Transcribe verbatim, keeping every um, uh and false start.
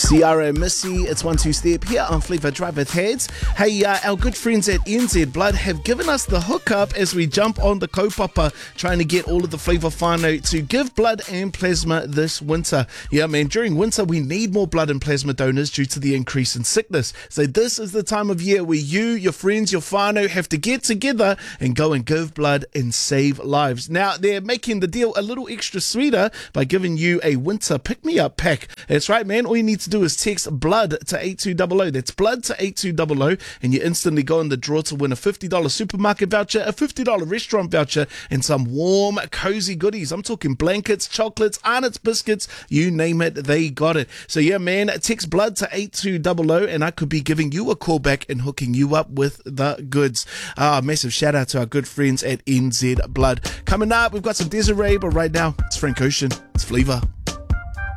Ciara and Missy, it's one two step here on Flavour Drive with Heads. Hey, uh, our good friends at N Z Blood have given us the hookup as we jump on the kaupapa, trying to get all of the Flavour whānau to give blood and plasma this winter. Yeah, man, during winter we need more blood and plasma donors due to the increase in sickness. So this is the time of year where you, your friends, your whānau have to get together and go and give blood and save lives. Now, they're making the deal a little extra sweeter by giving you a winter pick-me-up pack. That's right, man. All you need to do is text BLOOD to eight two zero zero. That's BLOOD to eight two zero zero, and you instantly go in the draw to win a fifty dollars supermarket voucher, a fifty dollars restaurant voucher, and some warm, cozy goodies. I'm talking blankets, chocolates, Arnott's biscuits, you name it, they got it. So yeah, man, text BLOOD to eight two zero zero, and I could be giving you a call back and hooking you up with the goods. Ah, massive shout out to our good friends at N Z Blood. Coming up, we've got some Desiree, but right now, it's Frank Ocean. It's Flavour.